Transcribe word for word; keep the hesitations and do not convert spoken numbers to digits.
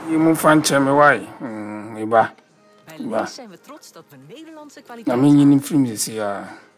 Je moet van Chemewai. Iba. Bij Lees zijn we trots dat we Nederlandse kwaliteit Na mimi ni film zesi ya.